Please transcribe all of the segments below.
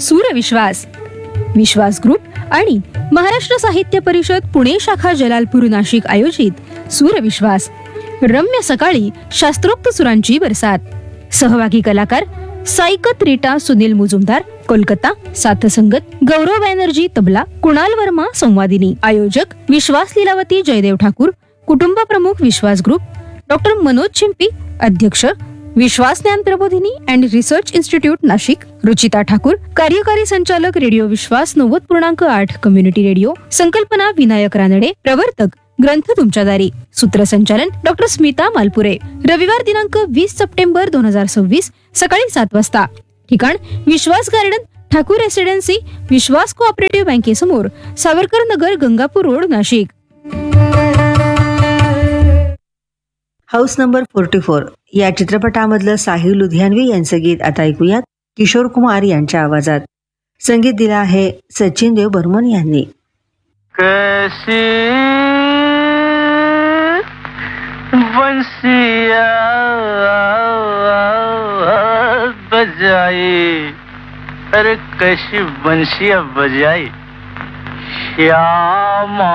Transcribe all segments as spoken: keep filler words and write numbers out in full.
सूरविश्वास, विश्वास group आणि महाराष्ट्र साहित्य परिषद पुणे शाखा जलालपूर नाशिक आयोजित सूरविश्वास रम्य सकाळी शास्त्रोक्त सुरांची बरसात. सहभागी कलाकार साईकत रीटा सुनील मुजुमदार कोलकाता, साथसंगत गौरव बॅनर्जी तबला, कुणाल वर्मा संवादिनी. आयोजक विश्वास लीलावती जयदेव ठाकूर, कुटुंब प्रमुख विश्वास ग्रुप, डॉक्टर मनोज चिंपी अध्यक्ष, विश्वास ज्ञान प्रबोधिनी and research institute Nashik, Ruchita Thakur कार्यकारी संचालक रेडिओ विश्वास नव्वद पूर्णांक आठ कम्युनिटी रेडिओ, संकल्पना विनायक रानडे, प्रवर्तक ग्रंथ तुमच्या दारी, सूत्रसंचालन डॉक्टर स्मिता मालपुरे. रविवार दिनांक वीस सप्टेंबर दोन हजार सव्वीस सकाळी सात वाजता. ठिकाण विश्वास गार्डन, ठाकूर रेसिडेन्सी, विश्वास cooperative बँकेसमोर, Savarkar Nagar, Gangapur road, Nashik. House number forty four या चित्रपटामधलं साहिल लुधियानवी यांचं गीत आता ऐकूयात किशोर कुमार यांच्या आवाजात. संगीत दिलं आहे सचिन देव बर्मन यांनी. कैसी बंसिया बजाई, अरे कैसी बंसिया बजाई श्यामा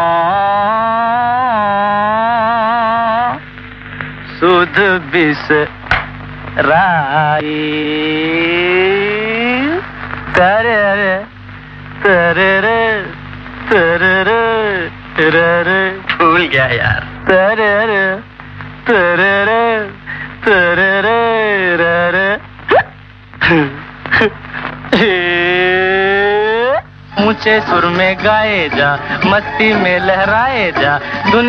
सुध बिस राई, करे रे करे रे तेरे रे तेरे रे भूल गया यार, तेरे रे तेरे रे तेरे रे रे रे. ऊंचे सुर में गाए जा, मस्ती में लहराए जा, दुनिया